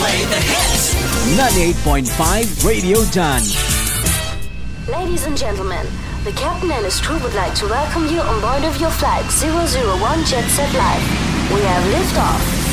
play the hits. 98.5 Radio Done. Ladies and gentlemen, the captain and his crew would like to welcome you on board of your flight 001 Jet Set Live. We have liftoff.